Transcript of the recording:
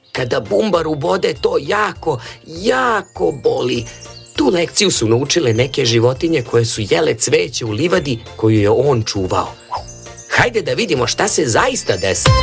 Kada bumbar ubode, to jako boli. Tu lekciju su naučile neke životinje koje su jele cveće u livadi koju je on čuvao. Hajde da vidimo šta se zaista desilo.